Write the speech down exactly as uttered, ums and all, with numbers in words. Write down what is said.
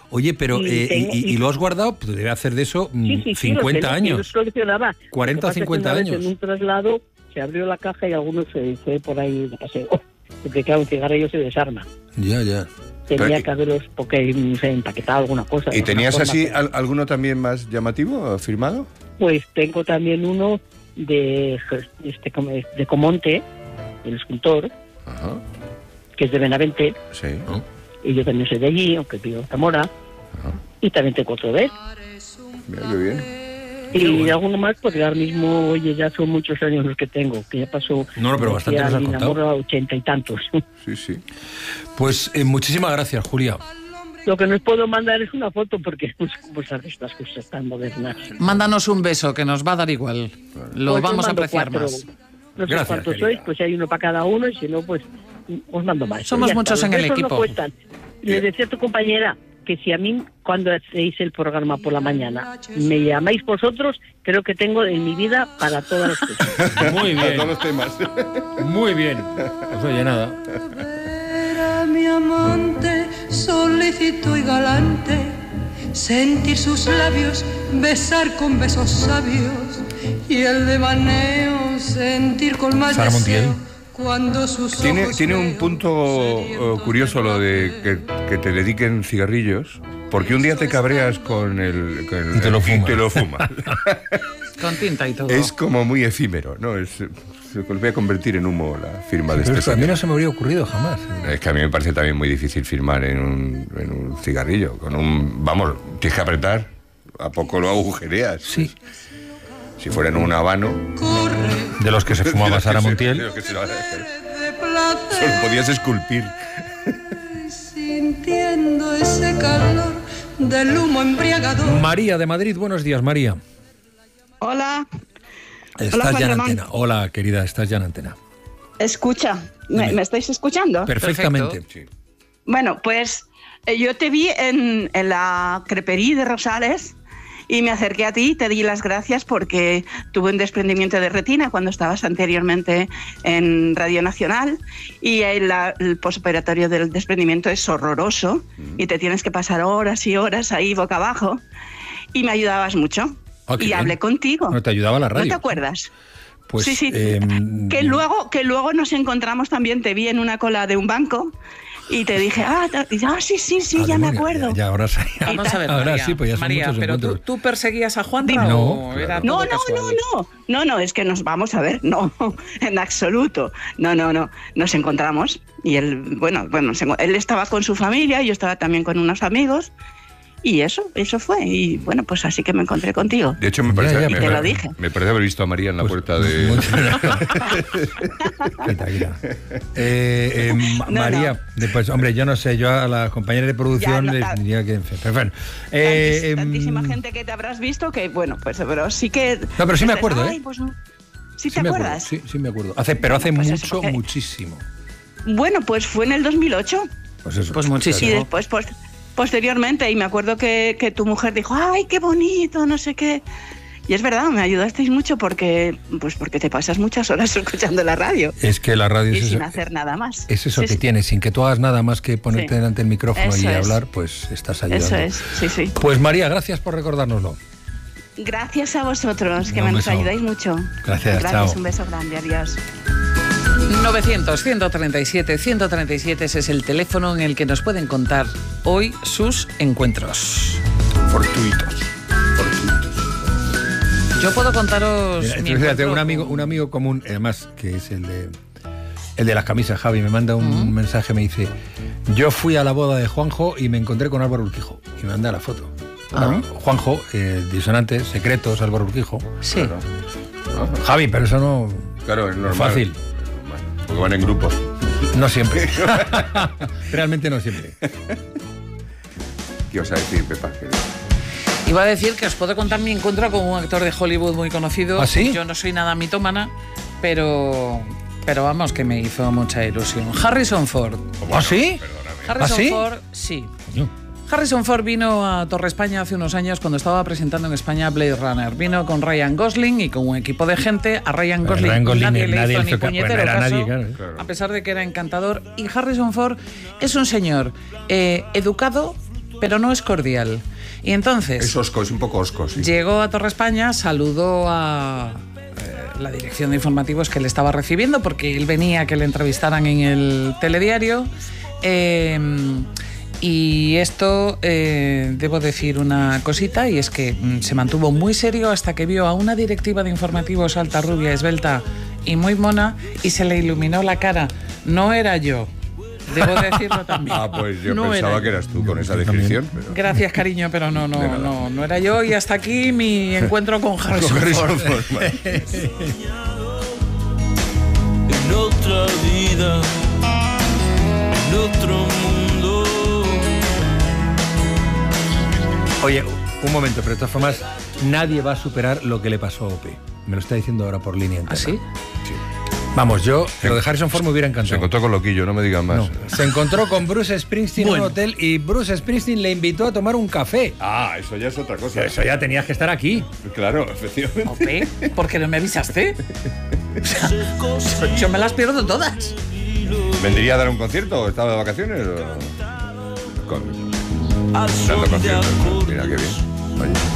Oye, pero Y eh, tengo- y, y lo has guardado, pues debe hacer de eso mm, Sí, sí, sí, cincuenta los años. los coleccionaba. cuarenta o Lo que pasa es que cincuenta una vez años. En un traslado se abrió la caja y alguno se fue por ahí de paseo. Porque claro, un cigarrillo se desarma. Ya, ya. Tenía Pero- que haberlos, porque no sé, empaquetado alguna cosa. ¿Y de tenías alguna forma, así pero- al- alguno también más llamativo, firmado? Pues tengo también uno de, este, como- de Comonte, el escultor, Ajá, que es de Benavente, sí. y yo también soy de allí, aunque vivo en Zamora, Ajá. y también tengo otro de él. Mira qué bien. Y de alguno más, porque ahora mismo, oye, ya son muchos años los que tengo, que ya pasó. No, no, pero bastante nos has mi contado. enamoro a ochenta y tantos. Sí, sí. Pues eh, muchísimas gracias, Julia. Lo que no os puedo mandar es una foto, porque no sé cómo se hacen estas cosas tan modernas. Mándanos un beso, que nos va a dar igual. Lo Pues os vamos a mando apreciar cuatro. más. No sé Gracias, cuántos querida. sois, pues si hay uno para cada uno, y si no, pues os mando más. Somos Ya está, muchos los en el besos equipo. No cuestan. Le decía a tu compañera que si a mí, cuando hacéis el programa por la mañana, me llamáis vosotros, creo que tengo en mi vida para todas las cosas. Muy Para bien, todos los temas. muy bien. Pues oye, nada. Era mi amante, solícito y galante, sentir sus labios, besar con besos sabios, y el devaneo, sentir con más Sara Montiel. deseo cuando sus Tiene, ojos tiene un veo punto se eh, curioso lo de que, que te dediquen cigarrillos, porque un día te cabreas con el... Con el Y te lo fumas. te lo fumas. Con tinta y todo. Es como muy efímero, ¿no? Es, se volvió a convertir en humo la firma de Pero este esto a mí señor. no se me habría ocurrido jamás. Es que a mí me parece también muy difícil firmar en un, en un cigarrillo. Con un, vamos, tienes que apretar, a poco lo agujereas. Sí. Si fuera en un habano... corre De los que se fumaba de los que Sara se- de Montiel. los que se- de Solo placer, podías esculpir. sintiendo ese calor del humo embriagador. María de Madrid, buenos días, María. Hola, Estás Juan ya en Ramón. antena. Hola, querida, estás ya en antena. escucha, ¿me, Dime. me estáis escuchando? Perfectamente. Sí. Bueno, pues eh, yo te vi en, en la crepería de Rosales y me acerqué a ti y te di las gracias porque tuve un desprendimiento de retina cuando estabas anteriormente en Radio Nacional y el, la- el posoperatorio del desprendimiento es horroroso y te tienes que pasar horas y horas ahí boca abajo y me ayudabas mucho. Ah, qué y bien. hablé contigo. No te ayudaba la radio. ¿No te acuerdas? Pues, sí, sí. eh, que luego que luego nos encontramos también, te vi en una cola de un banco y te dije, ah, te- y, ah sí, sí, sí, ah, ya me demonio, acuerdo. Ya, ya, ahora sí. Vamos a ver, Ahora María, sí, pues ya son María, muchos pero tú, encuentros. tú perseguías a Juan No, o claro. era No, todo no, casual? no, no, no, no, es que nos vamos a ver, no, en absoluto, no, no, no, nos encontramos y él, bueno, bueno, se- él estaba con su familia, yo estaba también con unos amigos y eso, eso fue, y bueno, pues así que me encontré contigo. De hecho, me Ya, parece, ya, me, pero- te lo me- dije. me parece haber visto a María en la Pues, puerta de... mucho- Quita, quita. Eh, eh, Ma- No, María, no. después, hombre, yo no sé, yo a la compañera de producción Ya, no, les ta- diría que... Pero bueno, eh, Tantis- em, tantísima gente que te habrás visto que, bueno, pues pero sí que... No, pero sí me dices, acuerdo, ¿eh? "Ay, pues no". ¿Sí sí te me acuerdo, acuerdas? sí, sí me acuerdo. Hace, pero hace Pues eso, mucho, porque- muchísimo. Bueno, pues fue en el dos mil ocho. Pues eso. Pues Y muchísimo. después, pues, posteriormente, y me acuerdo que, que tu mujer dijo, ¡ay, qué bonito! No sé qué. Y es verdad, me ayudasteis mucho porque, pues porque te pasas muchas horas escuchando la radio Es que la radio y es sin eso, hacer nada más. es eso Sí, que sí. tienes, sin que tú hagas nada más que ponerte Sí. delante del micrófono Eso y es. hablar, pues estás ayudando. Eso es, sí, sí. Pues María, gracias por recordárnoslo. Gracias a vosotros, que Un me nos beso. ayudáis mucho. Gracias, Gracias, chao. un beso grande, adiós. novecientos, ciento treinta y siete, ciento treinta y siete, ese es el teléfono en el que nos pueden contar hoy sus encuentros. Fortuitos. Fortuitos. Yo puedo contaros Mira, mi entonces, fíjate, encuentro un amigo, con- un amigo común, además, que es el de el de las camisas, Javi, me manda un mensaje, me dice, yo fui a la boda de Juanjo y me encontré con Álvaro Urquijo. Y me manda la foto. Ah. Juanjo, eh, disonantes, secretos, Álvaro Urquijo. Sí. Claro. Javi, pero eso no... Claro, es normal. Fácil. Es normal, porque van en grupos. No siempre. Realmente no siempre. ¿Qué os a decir, Pepa? Que- Iba a decir que os puedo contar mi encuentro con un actor de Hollywood muy conocido. ¿Ah, sí? Yo no soy nada mitómana, pero, pero vamos, que me hizo mucha ilusión. Harrison Ford. ¿Ah, sí? Harrison ¿Ah, sí? Ford, sí. Coño. Harrison Ford vino a Torre España hace unos años cuando estaba presentando en España Blade Runner. Vino con Ryan Gosling y con un equipo de gente. A Ryan Pero Gosling, Ryan Gosling, nadie le nadie hizo le ni hizo ca- puñetero pues no era caso, nadie, claro. Claro. a pesar de que era encantador. Y Harrison Ford es un señor eh, educado, pero no es cordial. Y entonces... Es osco, es un poco osco, sí. Llegó a Torre España, saludó a eh, la dirección de informativos que le estaba recibiendo, porque él venía a que le entrevistaran en el telediario. Eh, y esto, eh, debo decir una cosita, y es que mm, se mantuvo muy serio hasta que vio a una directiva de informativos alta, rubia, esbelta y muy mona, y se le iluminó la cara. No era yo. Debo decirlo también. Ah, pues yo no pensaba era que yo. eras tú con esa descripción. Pero... Gracias, cariño, pero no, no, no, no era yo. Y hasta aquí mi encuentro con Harrison, Con Harrison Ford. Ford, vale. En otra vida, en otro mundo. Oye, un momento, pero de todas formas, nadie va a superar lo que le pasó a Ope. Me lo está diciendo ahora por línea interna. ¿Ah, sí? Sí. Vamos, yo, lo de Harrison Ford me hubiera encantado. Se encontró con Loquillo, no me digan más. No, se encontró con Bruce Springsteen Bueno. en un hotel y Bruce Springsteen le invitó a tomar un café. Ah, eso ya es otra cosa. Pero eso ya tenías que estar aquí. Claro, efectivamente. Ope, ¿por qué no me avisaste? O sea, yo me las pierdo todas. ¿Vendría a dar un concierto o estaba de vacaciones? O... Con... Al Dando sol de conciertos. Alcorcón. Mira qué bien. Oye.